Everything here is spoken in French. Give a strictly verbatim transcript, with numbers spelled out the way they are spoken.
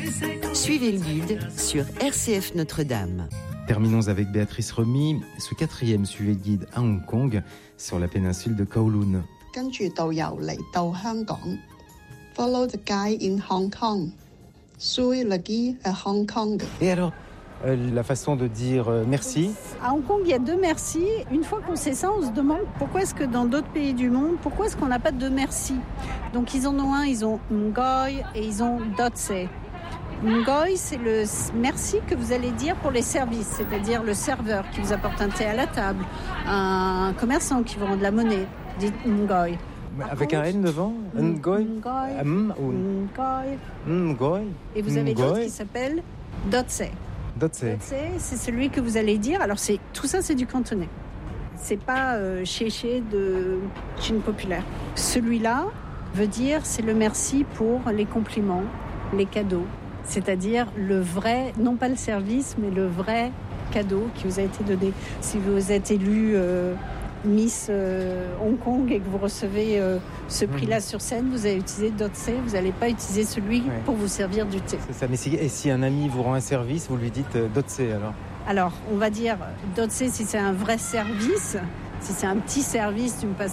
Suivez le guide sur R C F Notre-Dame. Terminons avec Béatrice Remy, ce quatrième suivi de guide à Hong Kong, sur la péninsule de Kowloon. 跟住導遊嚟到香港 ，Follow the guide in Hong Kong, Suivez le guide à Hong Kong. Et alors, euh, la façon de dire euh, merci. À Hong Kong, il y a deux merci. Une fois qu'on sait ça, on se demande pourquoi est-ce que dans d'autres pays du monde, pourquoi est-ce qu'on n'a pas de deux merci. Donc ils en ont un, ils ont Ngoy et ils ont Dotse. Ngoy, c'est le merci que vous allez dire pour les services, c'est-à-dire le serveur qui vous apporte un thé à la table, un commerçant qui vous rend de la monnaie. Dites Ngoy. Avec un N devant, Ngoy. Ngoy. Ngoy. Et vous avez l'autre qui s'appelle Dotse. Dotse. Dotse, c'est celui que vous allez dire. Alors c'est tout ça, c'est du cantonais. C'est pas euh, chéché de Chine populaire. Celui-là veut dire c'est le merci pour les compliments, les cadeaux. C'est-à-dire le vrai, non pas le service, mais le vrai cadeau qui vous a été donné. Si vous êtes élu euh, Miss euh, Hong Kong et que vous recevez euh, ce prix-là mmh. sur scène, vous allez utiliser Dotse, vous n'allez pas utiliser celui ouais. pour vous servir du thé. C'est ça, mais si, et si un ami vous rend un service, vous lui dites euh, Dotse alors ? Alors, on va dire Dotse si c'est un vrai service, si c'est un petit service, tu me passes